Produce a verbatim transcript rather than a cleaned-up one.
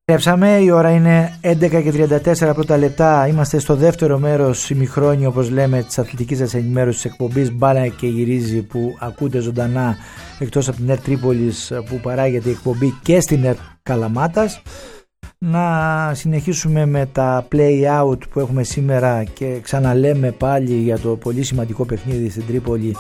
Επιστρέψαμε, η ώρα είναι έντεκα και τριάντα τέσσερα πρώτα λεπτά. Είμαστε στο δεύτερο μέρος ημιχρόνιο, όπως λέμε, της αθλητικής σας ενημέρωσης της εκπομπής Μπάλα και Γυρίζει, που ακούτε ζωντανά εκτός από την ΕΡΤ Τρίπολης, που παράγεται η εκπομπή και στην ΕΡΤ Καλαμάτας. Να συνεχίσουμε με τα play out που έχουμε σήμερα και ξαναλέμε πάλι για το πολύ σημαντικό παιχνίδι στην Τρίπολη